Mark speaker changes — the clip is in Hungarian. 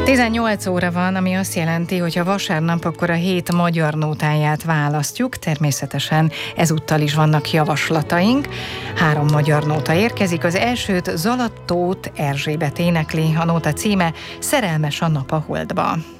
Speaker 1: 18 óra van, ami azt jelenti, hogy ha vasárnap, akkor a hét magyar nótáját választjuk. Természetesen ezúttal is vannak javaslataink. 3 magyar nóta érkezik. Az elsőt Zalattót Erzsébet énekli. A nóta címe Szerelmes a nap a holdba.